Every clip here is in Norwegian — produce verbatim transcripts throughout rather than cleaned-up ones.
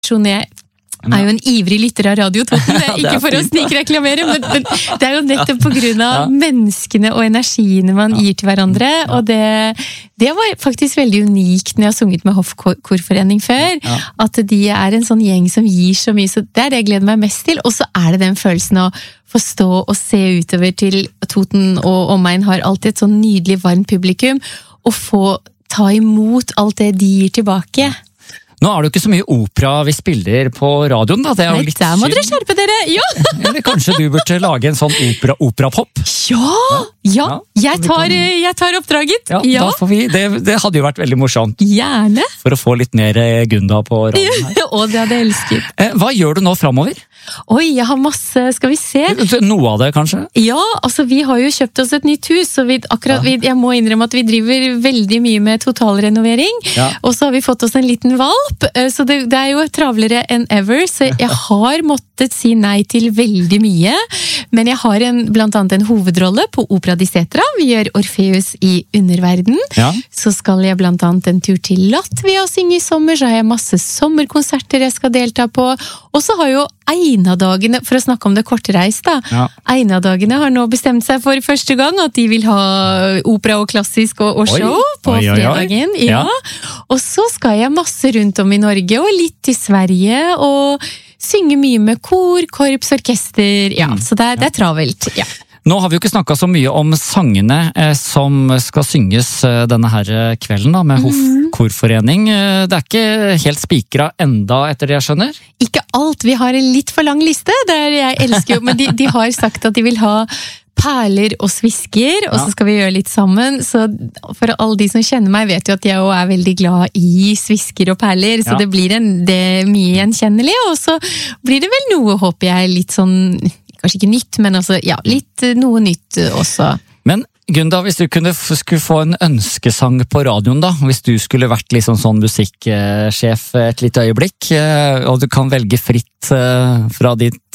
Jeg er jo en ivrig lytter av Radio Toten, ikke for å snikreklamere, men, men det er jo nettopp på grunn av ja. menneskene og energiene man ja. gir til hverandre, ja. og det, det var faktisk veldig unikt når jeg har sunget med Hoffkorforening før, ja. at de er en sånn gjeng som gir så mye, så det er det jeg gleder meg mest til, og så er det den følelsen å forstå og se utover til Toten og omegn har alltid et sånn nydelig varmt publikum, og få ta imot alt det de gir tilbake. Nå er det jo ikke så mye opera vi spiller på radioen, da. Det er jo litt der må dere skjerpe dere, ja! Eller kanskje du burde lage en sånn opera, operapop? Ja, ja, jeg tar, jeg tar oppdraget. Ja, ja. Da får vi, det, det hadde jo vært veldig morsomt. Gjerne. For å få litt mer Gunda på radioen her. Og det hadde jeg elsket. Hva gjør du nå fremover? Oi, jeg har masse, skal vi se? Noe av det, kanskje? Ja, altså vi har jo kjøpt oss et nytt hus, så vi, akkurat, vi, jeg må innrømme at vi driver veldig mye med totalrenovering, ja. og så har vi fått oss en liten valp, så det, det er jo travlere enn ever, så jeg har måttet si nei til veldig mye, men jeg har en, blant annet en hovedrolle på Opera di Setra, vi gjør Orfeus i Underverden, ja. så skal jeg blant annet en tur til Latvia og synge i sommer, så har jeg masse sommerkonserter jeg skal delta på, og så har jo Einadagene, for å snakke om det kortreis da, ja. Einadagene har nå bestemt seg for første gang at de vil ha opera og klassisk og, og show oi. På oi, fredagen. Oi, oi. Ja. Ja. Og så skal jeg masse rundt om i Norge, og litt i Sverige, og synge mye med kor, korps, orkester, ja, mm. så det er, det er travelt, ja. Nå har vi jo ikke snakket så mye om sangene eh, som skal synges eh, denne her kvelden da, med Hoffkorforening. Eh, det er ikke helt spikret enda etter det jeg skjønner? Ikke alt, vi har en litt for lang liste, der jeg elsker jo, men de, de har sagt at de vil ha perler og svisker, og ja. Så skal vi gjøre litt sammen, så for alle de som kjenner meg vet jo at jeg også er veldig glad i svisker og perler, så ja. Det blir en, det er mye gjenkjennelig, og så blir det vel noe, håper jeg, litt sånn kanskje ikke nytt, men altså, ja, litt noe nytt også. Men Gunda, hvis du kunne skulle få en ønskesang på radioen da, hvis du skulle vært liksom sånn musikksjef et litt øyeblikk, og du kan velge fritt fra ditt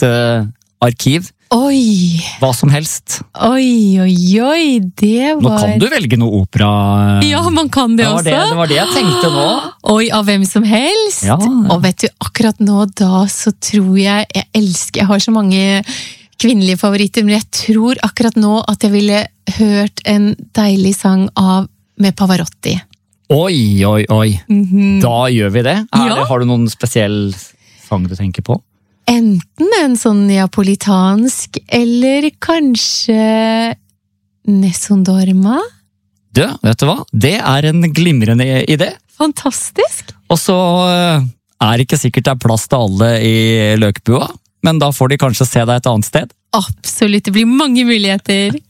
arkiv, oi. Hva som helst. Oi, oi, oi, det var... Nå kan du velge noe opera. Ja, man kan det, det også. Det, det var det jeg tenkte nå. Oi, av hvem som helst. Ja. Og vet du, akkurat nå da så tror jeg, jeg elsker, jeg har så mange kvinnelige favoritter, men jeg tror akkurat nå at jeg ville hørt en deilig sang av med Pavarotti. Oi, oi, oi. Mm-hmm. Da gjør vi det. Er ja. det. Har du noen spesiell sang du tenker på? Enten en sånn neapolitansk, eller kanskje Nessun Dorma? Du, vet du hva? Det er en glimrende idé. Fantastisk! Og så er det ikke sikkert det er plass til alle i Løkbua, men da får de kanskje se deg et annet sted. Absolutt, det blir mange muligheter.